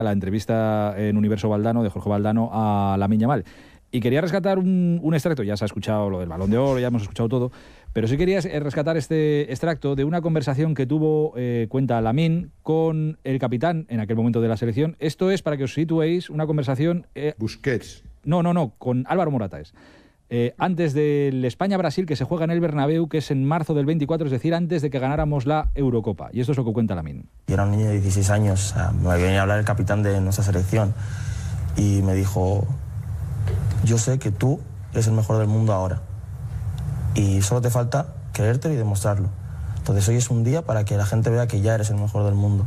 la entrevista en Universo Valdano, de Jorge Valdano, a Lamine Yamal. Y quería rescatar un extracto, ya se ha escuchado lo del Balón de Oro, ya hemos escuchado todo, pero sí quería rescatar este extracto de una conversación que tuvo, cuenta Lamine, con el capitán en aquel momento de la selección. Esto es, para que os situéis, una conversación... Busquets. No, con Álvaro Morata es. Antes del España-Brasil, que se juega en el Bernabéu, que es en marzo del 24, es decir, antes de que ganáramos la Eurocopa. Y esto es lo que cuenta Lamine. Yo era un niño de 16 años, me venía a hablar el capitán de nuestra selección y me dijo: yo sé que tú eres el mejor del mundo ahora y solo te falta creértelo y demostrarlo. Entonces hoy es un día para que la gente vea que ya eres el mejor del mundo.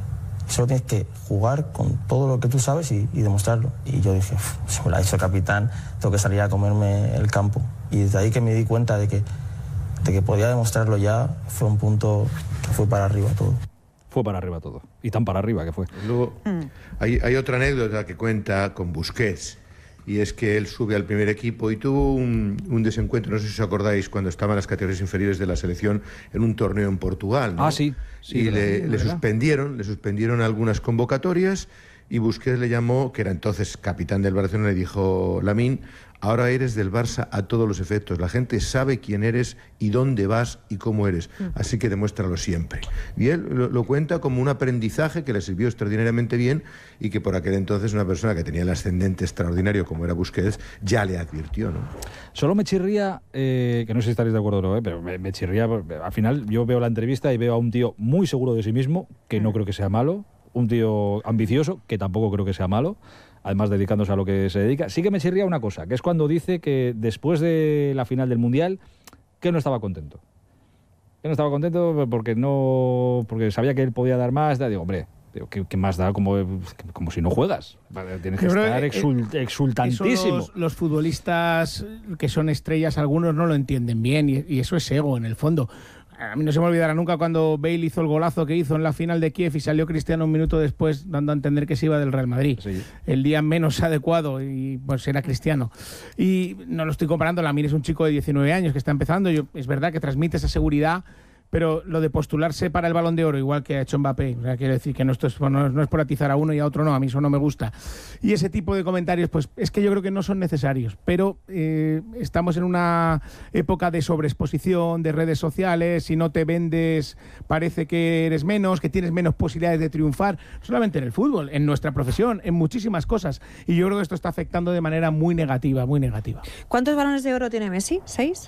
Y solo tienes que jugar con todo lo que tú sabes y demostrarlo. Y yo dije, si me lo ha dicho el capitán, tengo que salir a comerme el campo. Y desde ahí que me di cuenta de que podía demostrarlo ya, fue un punto que fue para arriba todo. Fue para arriba todo. Y tan para arriba que fue. Luego, hay otra anécdota que cuenta con Busquets, y es que él sube al primer equipo y tuvo un desencuentro, no sé si os acordáis, cuando estaban las categorías inferiores de la selección en un torneo en Portugal, ¿no? Sí, y le suspendieron algunas convocatorias, y Busquets le llamó, que era entonces capitán del Barcelona, le dijo: Lamine, ahora eres del Barça a todos los efectos. La gente sabe quién eres y dónde vas y cómo eres. Así que demuéstralo siempre. Y él lo cuenta como un aprendizaje que le sirvió extraordinariamente bien, y que por aquel entonces una persona que tenía el ascendente extraordinario como era Busquets ya le advirtió, ¿no? Solo me chirría, que no sé si estaréis de acuerdo o no, pero me chirría, al final yo veo la entrevista y veo a un tío muy seguro de sí mismo, que no creo que sea malo, un tío ambicioso, que tampoco creo que sea malo, además dedicándose a lo que se dedica. Sí que me chirría una cosa, que es cuando dice que después de la final del Mundial, que no estaba contento. Que no estaba contento porque sabía que él podía dar más. Digo, hombre, ¿qué más da? Como si no juegas. Tienes que estar exultantísimo. Eso los futbolistas que son estrellas, algunos no lo entienden bien, y eso es ego, en el fondo. A mí no se me olvidará nunca cuando Bale hizo el golazo que hizo en la final de Kiev y salió Cristiano un minuto después dando a entender que se iba del Real Madrid. Sí. El día menos adecuado, y pues era Cristiano. Y no lo estoy comparando, Lamine es un chico de 19 años que está empezando, es verdad que transmite esa seguridad, pero lo de postularse para el Balón de Oro, igual que ha hecho Mbappé, o sea, quiero decir que no es por atizar a uno y a otro no, a mí eso no me gusta. Y ese tipo de comentarios, pues es que yo creo que no son necesarios, pero estamos en una época de sobreexposición, de redes sociales, si no te vendes parece que eres menos, que tienes menos posibilidades de triunfar, no solamente en el fútbol, en nuestra profesión, en muchísimas cosas, y yo creo que esto está afectando de manera muy negativa, muy negativa. ¿Cuántos balones de oro tiene Messi? ¿6?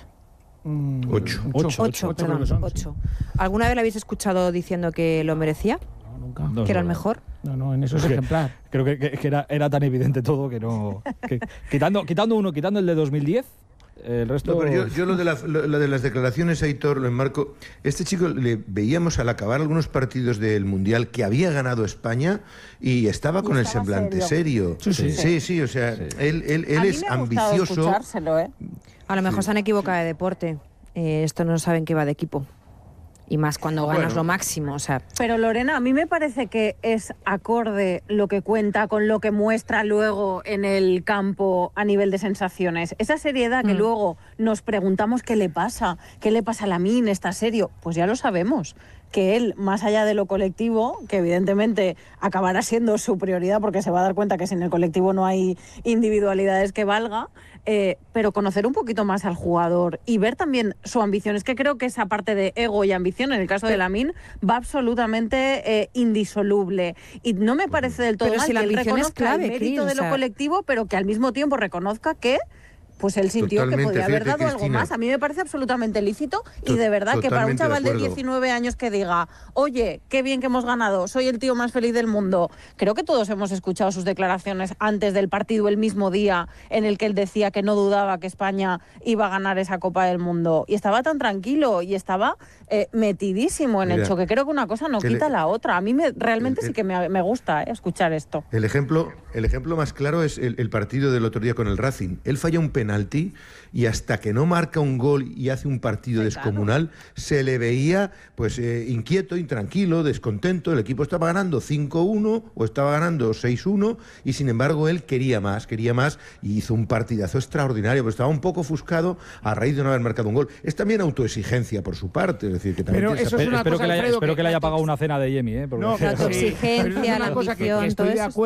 8. ¿Alguna vez lo habéis escuchado diciendo que lo merecía? No, nunca. ¿Que era el mejor? No, en eso es ejemplar. Creo que era tan evidente todo que no... quitando el de 2010... El resto... No, pero yo lo de las declaraciones, Aitor, lo enmarco. Este chico le veíamos al acabar algunos partidos del Mundial que había ganado España y estaba con el semblante serio. Sí, o sea, él es ambicioso. A lo mejor se han equivocado de deporte. Esto no saben que va de equipo. Y más cuando ganas lo máximo, o sea. Pero Lorena, a mí me parece que es acorde lo que cuenta con lo que muestra luego en el campo a nivel de sensaciones. Esa seriedad que luego nos preguntamos qué le pasa a Lamine, ¿está serio? Pues ya lo sabemos, que él, más allá de lo colectivo, que evidentemente acabará siendo su prioridad porque se va a dar cuenta que sin el colectivo no hay individualidades que valga, pero conocer un poquito más al jugador y ver también su ambición. Es que creo que esa parte de ego y ambición, en el caso de Lamine, va absolutamente indisoluble. Y no me parece del todo mal si que él reconozca el mérito de lo colectivo, pero que al mismo tiempo reconozca que pues él sintió que podía haber dado algo más. A mí me parece absolutamente lícito y de verdad que para un chaval de 19 años que diga, oye, qué bien que hemos ganado, soy el tío más feliz del mundo. Creo que todos hemos escuchado sus declaraciones antes del partido, el mismo día en el que él decía que no dudaba que España iba a ganar esa Copa del Mundo. Y estaba tan tranquilo y estaba metidísimo en el choque. Creo que una cosa no quita la otra. A mí realmente sí que me gusta escuchar esto. El ejemplo más claro es el partido del otro día con el Racing. Él falla un penalti penalti, y hasta que no marca un gol y hace un partido descomunal, se le veía pues inquieto, intranquilo, descontento. El equipo estaba ganando 5-1 o estaba ganando 6-1 y sin embargo él quería más y hizo un partidazo extraordinario, pero estaba un poco ofuscado a raíz de no haber marcado un gol. Es también autoexigencia por su parte, es decir, que también espero que le haya pagado una cena de Yemi, la autoexigencia, la ambición, todo eso.